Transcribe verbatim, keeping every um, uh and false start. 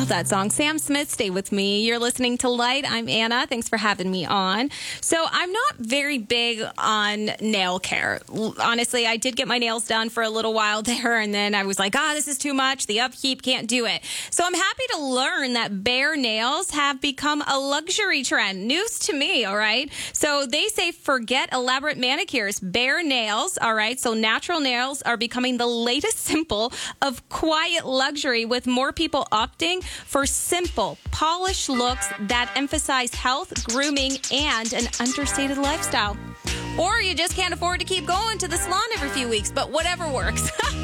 Love that song. Sam Smith, Stay With Me. You're listening to Light. I'm Anna. Thanks for having me on. So I'm not very big on nail care. Honestly, I did get my nails done for a little while there, and then I was like, ah, this is too much. The upkeep, can't do it. So I'm happy to learn that bare nails have become a luxury trend. News to me, all right? So they say forget elaborate manicures. Bare nails, all right? So natural nails are becoming the latest symbol of quiet luxury, with more people opting for simple, polished looks that emphasize health, grooming, and an understated lifestyle. Or you just can't afford to keep going to the salon every few weeks, but whatever works.